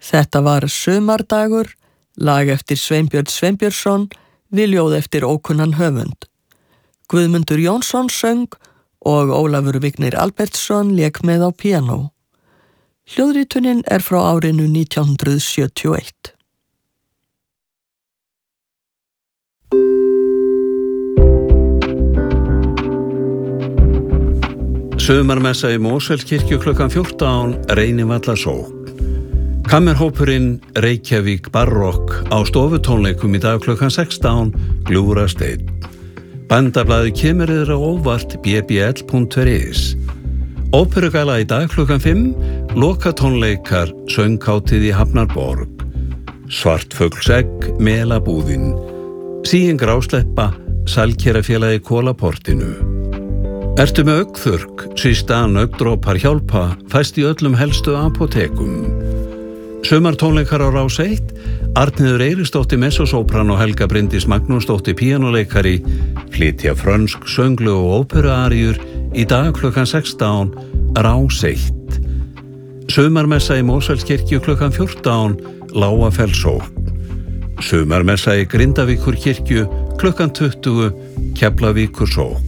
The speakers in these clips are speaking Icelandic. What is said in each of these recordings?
Þetta var Sumardagur, lag eftir Sveinbjörn Sveinbjörnsson, við ljóð eftir ókunnan höfund. Guðmundur Jónsson söng og Ólafur Vignir Albertsson lék með á píanó. Hljóðritunin er frá árinu 1971. Sumarmessa í Mosfellskirkju klukkan 14, Reynivallasókn. Kammerhópurinn Reykjavík Barokk á stofutónleikum í dag klukkan 16, Gljúfrasteinn. Bandablaðið kemur yfir á óvart bbl.is. Óperugala í dag klukkan 5, lokatónleikar sönghátíð í Hafnarborg. Svartfuglsegg, Melabúðin. Síin grásleppa, Salkerafélagi Kólaportinu. Ertu með augnþurrk, sístan augndrópar hjálpa, fæst í öllum helstu apótekum. Sumartónleikar á Rás 1, Arnheiður Eiríksdóttir messosópran og Helga Bryndís Magnúsdóttir píanóleikari flytja frönsk sönglu og óperuaríur í dag klukkan 16, Rás 1. Sumarmessa í Mosfellskirkju klukkan 14, Lágafellssókn. Sumarmessa í Grindavíkurkirkju klukkan 20, Keflavíkursókn.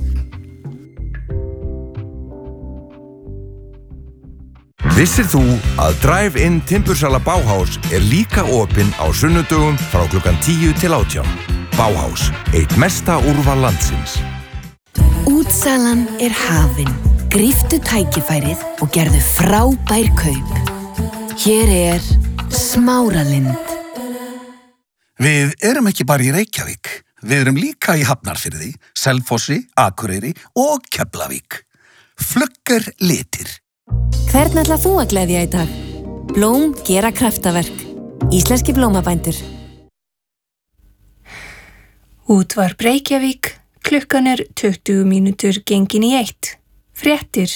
Vissir þú að Drive-In timbursala Bauhaus er líka opinn á sunnudögum frá klukkan 10 til 18. Bauhaus, eitt mesta úrval landsins. Útsalan er hafin. Gríptu tækifærið og gerðu frábær kaup. Hér er Smáralind. Við erum ekki bara í Reykjavík. Við erum líka í Hafnarfirði, Selfossi, Akureyri og Keflavík. Flugger litir. Hvern ætlar þú að gleðja í dag? Blóm gera kraftaverk. Íslenski blómabændur. Útvarp Reykjavík, klukkan er 20 mínútur gengin í 1. Fréttir.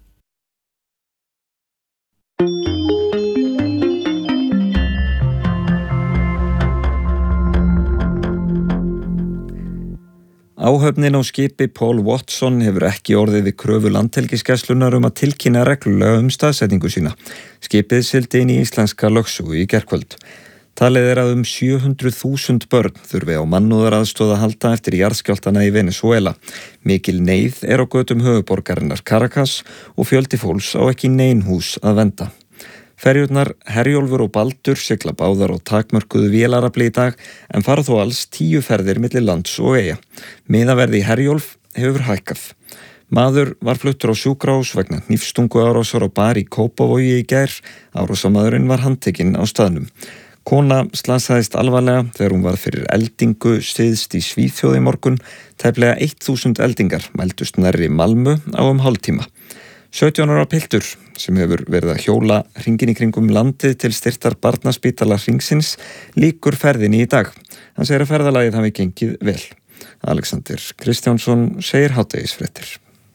Áhöfnin á skipi Paul Watson hefur ekki orðið við kröfu Landhelgisgæslunnar að tilkynna reglulega staðsetningu sína. Skipið sigldi inn í íslenska lögsögu í gærkvöld. Talið er að 700.000 börn þurfi á mannúðaraðstoð að halda eftir jarðskjálftana í Venesúela. Mikil neyð er á götum höfuðborgarinnar Caracas og fjöldi fólks á ekki nein hús að venda. Ferjurnar Herjólfur og Baldur sigla báðar og takmörkuðu vélarafli í dag en fara þó alls 10 ferðir milli lands og eyja. Miðaverð í Herjólf hefur hækkað. Maður var fluttur á sjúkrahús vegna hnífstunguárásar á bar í Kópavogi í gær. Árásarmaðurinn var handtekinn á staðnum. Kona slasaðist alvarlega þegar hún var fyrir eldingu syðst í Svíþjóð í morgun. Tæplega 1000 eldingar mældust nærri Malmö á hálftíma. 17 ára piltur sem hefur verið að hjóla hringinn í kringum landið til styrktar barnaspítala hringsins lýkur ferðinni í dag. Hann segir að ferðalagið hafi gengið vel. Alexander Kristjánsson segir hádegisfréttir.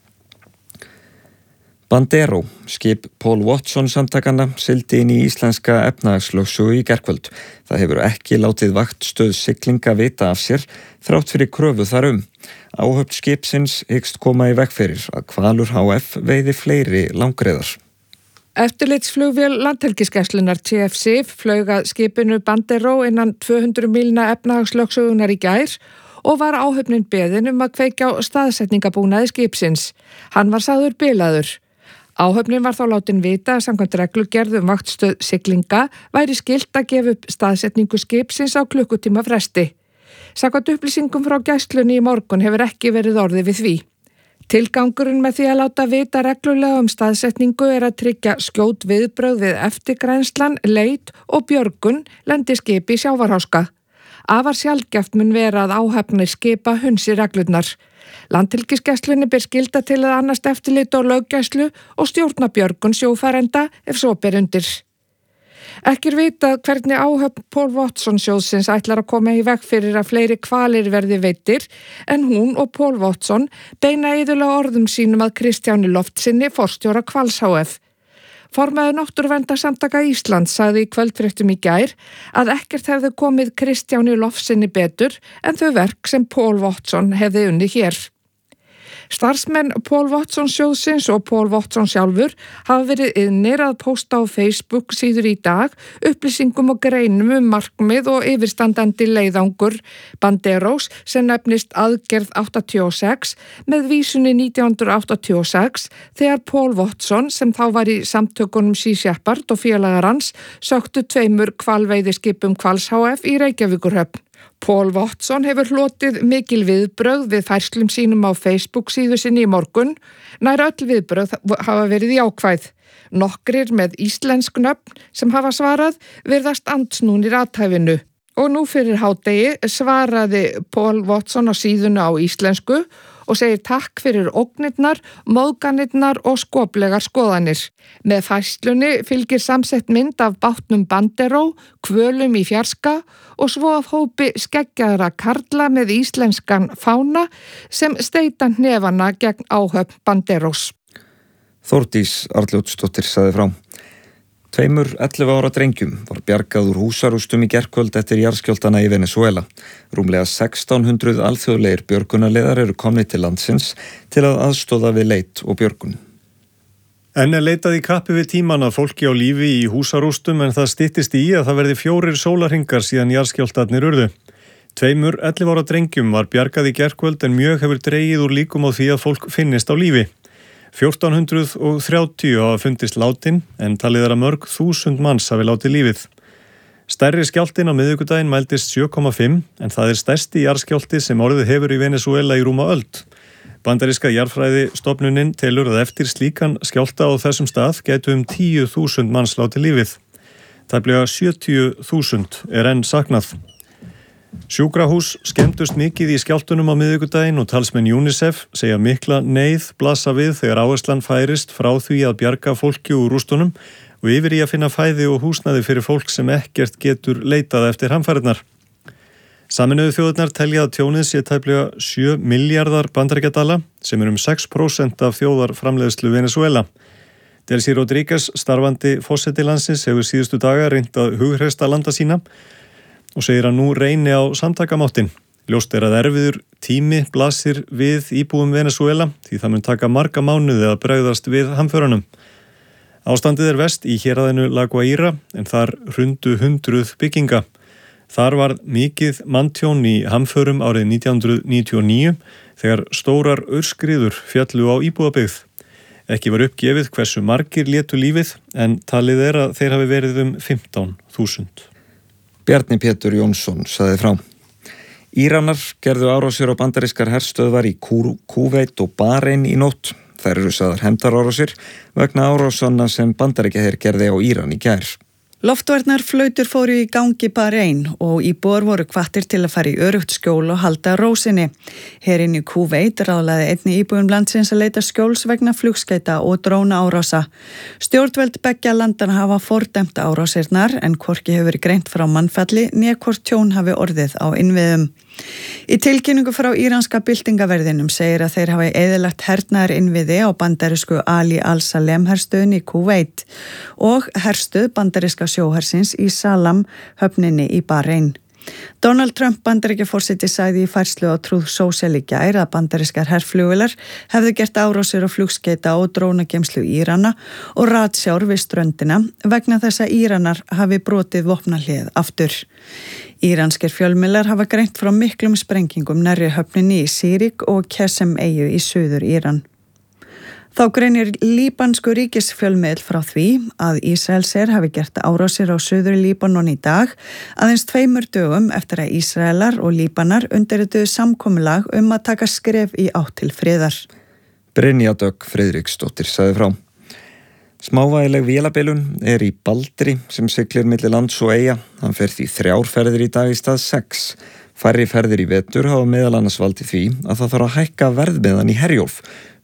Bandero, skip Paul Watson samtakanna, sigldi inn í íslenska efnahagslögsögu í gærkvöld. Það hefur ekki látið vaktstöð siglinga vita af sér, þrátt fyrir kröfu þar Áhöfn skipsins hyggst koma í veg fyrir að Hvalur HF veiði fleiri langreyðar. Eftirlitsflugvél Landhelgisgæslunnar TFC flaug að skipinu Bandero innan 200 mílna efnahagslögsögunar í gær og var áhöfnin beðin að kveikja á staðsetningabúnaði skipsins. Hann var sagður bilaður. Áhöfnin var þá látin vita að samkvæmt reglugerð vaktstöð siglinga væri skylt að gefa upp staðsetningu skipsins á klukkutíma fresti. Samkvæmt upplýsingum frá gæslunni í morgun hefur ekki verið orðið við því. Tilgangurinn með því að láta vita reglulega staðsetningu er að tryggja skjót viðbrögð við eftirgrennslan, leit og björgun lendi skipi í sjávarháska. Afar sjaldgæft mun vera að áhafnir skipa hunsi reglurnar. Landhelgisgæslunni ber skylda til að annast eftirlit og löggæslu og stjórna björgun sjófarenda ef svo ber undir. Ekki er vitað hvernig áhöfn Paul Watson sjóðsins ætlar að koma í veg fyrir að fleiri hvalir verði veiddir en hún og Paul Watson beina iðulega orðum sínum að Kristjáni Loftssyni forstjóra Hvals HF. Formaður Náttúruverndarsamtaka Íslands sagði í kvöldfréttum í gær að ekkert hefði komið Kristjáni Loftssyni betur en þau verk sem Paul Watson hefði unnið hér. Starfsmenn Paul Watson sjóðsins og Paul Watson sjálfur hafa verið iðnir að pósta á Facebook síður í dag upplýsingum og greinum markmið og yfirstandandi leiðangur Banderos sem nefnist aðgerð 86 með vísunni 1986 þegar Paul Watson sem þá var í samtökunum Sea Shepherd og félagar hans söktu 2 hvalveiðiskipum Hvals HF í Reykjavíkurhöfn. Paul Watson hefur hlotið mikil viðbrögð við færslum sínum á Facebook síðu sinni í morgun. Nær öll viðbrögð hafa verið jákvæð. Nokkrir með íslensk nöfn sem hafa svarað virðast andsnúnir athæfinu. Og nú fyrir hádegi svaraði Paul Watson á síðuna á íslensku og segir takk fyrir ógnirnar, móðganirnar og skoplegar skoðanir. Með færslunni fylgir samsett mynd af bátnum Bandero, hvölum í fjarska og svo af hópi skeggjaðra karla með íslenskan fána sem steita hnefana gegn áhöfn Banderos. Þórdís Arnljótsdóttir sagði frá. 2 11 ára drengjum var bjargað úr húsarústum í gærkvöld eftir jarðskjálftana í Venezuela. Rúmlega 1600 alþjóðlegir björgunarliðar eru komnir til landsins til að aðstoða við leit og björgun. Enn leitað í kappi við tíman að fólki á lífi í húsarústum en það styttist í að það verði 4 sólarhringar síðan jarðskjálftarnir urðu. 2 11 ára drengjum var bjargað í gærkvöld en mjög hefur dregið úr líkum á því að fólk finnist á lífi. 1430 hafa fundist látin en talið að mörg þúsund manns hafi látið lífið. Stærri skjálftinn á miðvikudaginn mældist 7,5 en það stærsti jarðskjálfti sem orðið hefur í Venezuela í rúma öld. Bandaríska jarðfræðistofnunin telur að eftir slíkan skjálfta á þessum stað gætu 10.000 manns látið lífið. Tæplega 70.000 enn saknað. Sjúkrahús skemmdust mikið í skjálftunum á miðvikudaginn og talsmenn UNICEF segja mikla neyð blasa við þegar áherslan færist frá því að bjarga fólki úr rústunum og yfir í að finna fæði og húsnæði fyrir fólk sem ekkert getur leitað eftir hamfarirnar. Sameinuðu þjóðirnar telja að tjónið sé tæplega 7 milljarðar bandaríkjadala sem 6% af þjóðarframleiðslu Venezuela. Delcy Rodríguez, starfandi forseti landsins, hefur síðustu daga reynt að hughreysta landa sína og segir að nú reyni á samtakamáttinn. Ljóst að erfiður tími blasir við íbúum Venezuela því það mun taka marga mánuði að bregðast við hamförunum. Ástandið verst í héraðinu La Guaira en þar hrundu 100 bygginga. Þar var mikið manntjón í hamförum árið 1999 þegar stórar aurskriður fjallu á íbúabyggð. Ekki var uppgefið hversu margir létu lífið en talið að þeir hafi verið 15.000. Bjarni Pétur Jónsson sagði frá. Íranar gerðu árásir á bandarískar herstöðvar í Kúveit og Barein í nótt. Þær eru sagðar hefndarárásir vegna árásanna sem Bandaríkjaher gerði á Íran í gær. Loftvarnarflautur fóru í gangi Barein og íbúar voru hvattir til að fara í öruggt skjól og halda ró sinni. Herinn í Kúveit ráðlaði einni íbúum landsins að leita skjóls vegna flugskeita og dróna árása. Stjórnvöld beggja landana hafa fordæmt árásirnar en hvorki hefur verið greint frá mannfalli né hvort tjón hafi orðið á innviðum. Í tilkynningu frá íranska byltingaverðinum segir að þeir hafi eyðilagt hernaðar innviði á bandarísku Ali al-Salem herstöðin í Kúveit og herstöð bandaríska sjóhersins í Salam höfninni í Barein. Donald Trump Bandaríkjaforseti sagði í færslu á Truth Social í gær að bandarískar herflugvélar hefðu gert árásir á flugskeita og drónageymslu Írana og ratsjár við ströndina vegna þess að Íranar hafi brotið vopnahlið aftur. Íranskir fjölmiðlar hafa greint frá miklum sprengingum nærri höfninni í Sírik og Qesem eyju í suður Íran. Þá greinir líbansku ríkisfjölmiðl frá því að Ísraelsher hafi gert árásir á suður Líbanon í dag, aðeins 2 dögum eftir að Ísraelar og Líbanar undirrituðu samkomulag að taka skref í átt til friðar. Brynja Dögg Friðriksdóttir sagði frá. Smávægileg vélabilun í Baldri sem siglir milli lands og eyja. Hann fer því 3 ferðir í dag í stað 6. Færri ferðir í vetur hafa meðal annars valdið því að það þarf að hækka verðmiðan í Herjólf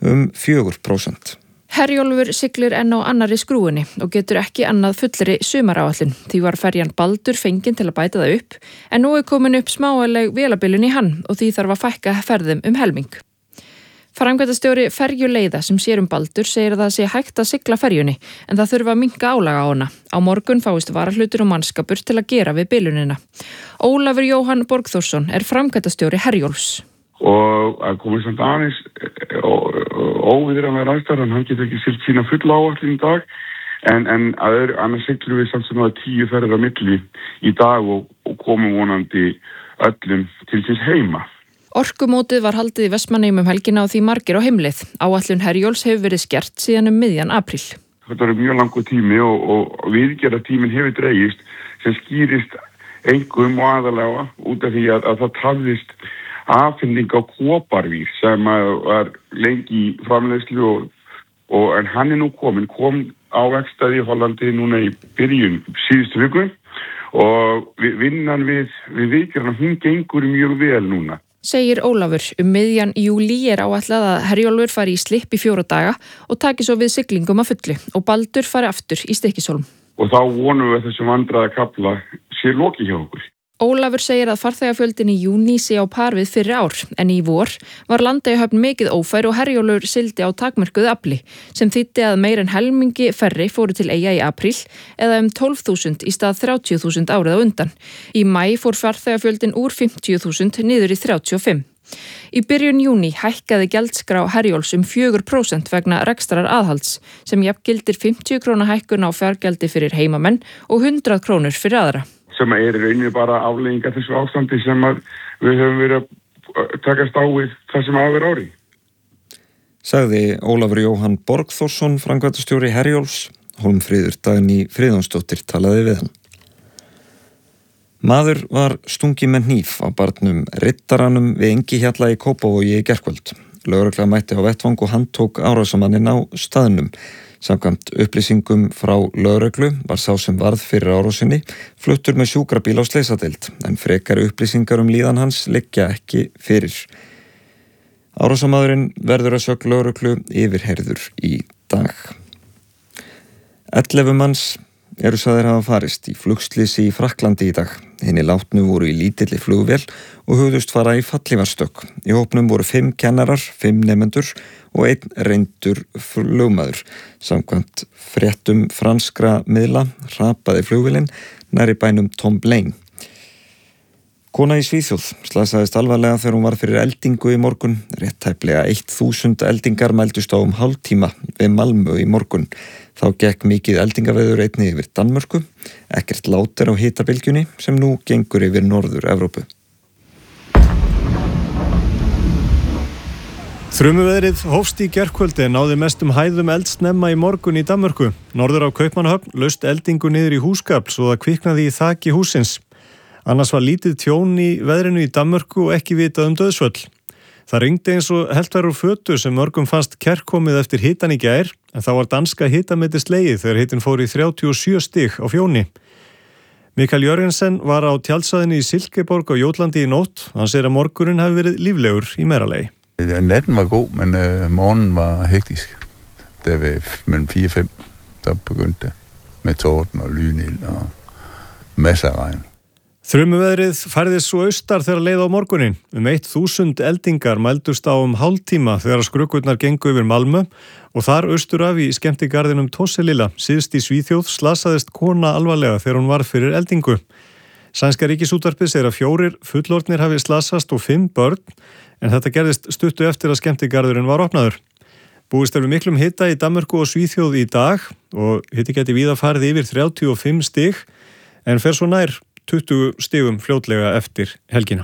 4%. Herjólfur siglir enn á annarri skrúinni og getur ekki annað fullri sumaráætlun. Því var ferjan Baldur fengin til að bæta það upp, en nú komin upp smávægileg vélabilun í hann og því þarf að fækka ferðum helming. Framkvæmdastjóri ferjuleiða sem sér Baldur segir að það sé hægt að sigla ferjunni en það þurfa að minnka álaga á hana. Á morgun fáist varahlutur og mannskapur til að gera við bilunina. Ólafur Jóhann Borgþórsson framkvæmdastjóri Herjólfs. Og að komið samt aðeins og óviðræðanlegar aðstæður, hann getur ekki siglt sína fulla áætlun í dag, en annars siglum við samt sem 10 ferðir á milli í dag og komum vonandi öllum til síns heima. Orkumótið var haldið í Vestmannaeyjum helgina og því margir á heimleið. Áætlun Herjólfs hefur verið skert síðan miðjan apríl. Þetta er mjög langur tími og viðgerðartíminn hefur dregist sem skýrist einkum og aðalega út af því að það tafðist afhending á koparvír sem var lengi í framleiðslu en hann er nú kom á verkstæði í Hollandi núna í byrjun síðustu viku og vinnan við viðgerðarna hún gengur mjög vel núna. Segir Ólafur, miðjan júlí er áætlað að Herjólfur fari í slipp í 4 daga og taki svo við siglingum að fullu og Baldur fari aftur í Stykkishólm. Og þá vonum við að þessum vandræðakafla sé lokið hjá okkur. Ólafur segir að farþegafjöldin í júní sé á par við fyrri ár, en í vor var Landeyjahöfn mikið ófær og Herjólfur sigldi á takmörkuðu afli, sem þýddi að meir en helmingi færri fóru til Eyja í apríl eða 12.000 í stað 30.000 árið á undan. Í maí fór farþegafjöldin úr 50.000 niður í 35. Í byrjun júní hækkaði gjaldskrá Herjólfs 4% vegna rekstrar aðhalds, sem jafngildir 50 króna hækkun á fjargjaldi fyrir heimamenn og 100 krónur fyrir aðra. Sem er í rauninni bara afleiðingar þessu ástandi sem við höfum verið að takast á við það sem að vera ári. Sagði Ólafur Jóhann Borgþórsson, framkvæmdastjóri Herjólfs. Hólmfríður Dagný Friðjónsdóttir talaði við hann. Maður var stungið með hníf á barnum Rittaranum við Engihjalla í Kópavogi í gærkvöld. Lögregla mætti á vettvang og handtók árásarmanninn á staðnum. Samkvæmt upplýsingum frá lögreglu var sá sem varð fyrir árásinni fluttur með sjúkrabíl á slysadeild, en frekari upplýsingar líðan hans liggja ekki fyrir. Árásarmaðurinn verður að sögn lögreglu yfirheyrður í dag. 11 manns eru sagðir hafa farist í flugslysi í Frakklandi í dag. Hinir látnu voru í lítilli flugvél og hugðust fara í fallífarstökk. Í hópnum voru 5 kennarar, 5 nemendur og 1 reyndur flugmaður. Samkvæmt fréttum franskra miðla hrapaði flugvélin nærri bænum Tomblain. Kona í Svíþjóð slasaðist alvarlega þegar hún var fyrir eldingu í morgun. Rétt tæplega 1000 eldingar mældust á hálftíma við Malmö í morgun. Þá gekk mikið eldingaveður einnig yfir Danmörku. Ekkert lát er á hitabylgjunni sem nú gengur yfir Norður-Evrópu. Þrumuveðrið hófst í gærkvöldi en náði mestum hæðum eldsnemma í morgun í Danmörku. Norður á Kaupmannahöfn laust eldingu niður í húsgafl svo það kviknaði í þaki hússins. Annars var lítið tjón í veðrinu í Danmörku og ekki vitað dauðsföll. Það rigndi eins og hellt var úr fötu sem mörgum fannst kærkomið eftir hitan í gær, en þá var danska hitametið slegið þegar hitin fór í 37 stig á Fjóni. Mikael Jørgensen var á tjaldsvæðinu í Silkeborg á Jótlandi í nótt. Hann segir að morgunin hafi verið líflegur í Merarlegi. Natten var god, men morgenen var hektisk. Da ved mellem 4 og 5, der begyndte med torden og lynild og masser af regn. Þrumuveðrið færðist svo austar þegar leið á morgunin. 1000 eldingar mældust á hálftíma þegar skrukkurnar gengu yfir Malmö og þar austur af í skemmtigarðinum Tosselilla, síðst í Svíþjóð, slasaðist kona alvarlega þegar hún var fyrir eldingu. Sænska ríkisútvarpið segir að 4 fullorðnir hafi slasast og 5 börn, en þetta gerðist stuttu eftir að skemmtigarðurinn var opnaður. Búist er við miklum hita í Danmörku og Svíþjóð í dag og hiti geti víða farið yfir 35 stig, en fer svo nær 20 stigum fljótlega eftir helgina.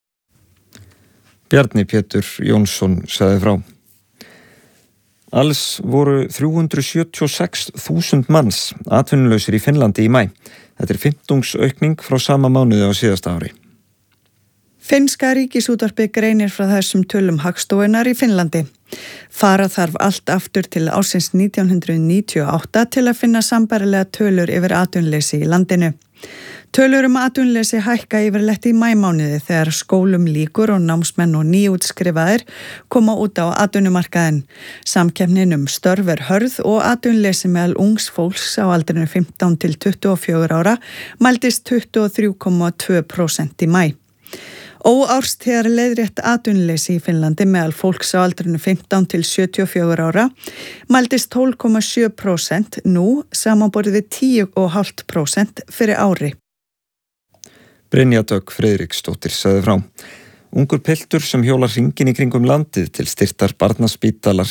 Bjarni Pétur Jónsson sagði frá. Alls voru 376.000 manns atvinnulausir í Finnlandi í maí. Þetta er 15 aukning frá sama mánuði á síðasta ári. Finnska ríkisútvarpið greinir frá þessum tölum Hagstofunnar í Finnlandi. Fara þarf allt aftur til ársins 1998 til að finna sambærilega tölur yfir atvinnuleysi í landinu. Tölur atvinnuleysi hækka yfirleitt í maímánuði þegar skólum lýkur og námsmenn og nýútskrifaðir koma út á atvinnumarkaðinn. Samkeppnin störf er hörð og atvinnuleysi meðal ungs fólks á aldrinu 15 til 24 ára mældist 23,2% í maí. Óárstíðar leiðrétt atvinnuleysi í Finnlandi meðal fólks á aldrinu 15 til 74 ára mældist 12,7% nú samanborið við 10,5% fyrir ári. Brynja Dögg Friðriksdóttir sagði frá. Ungur piltur sem hjólar hringinn í kringum landið til styrktar barnaspítalar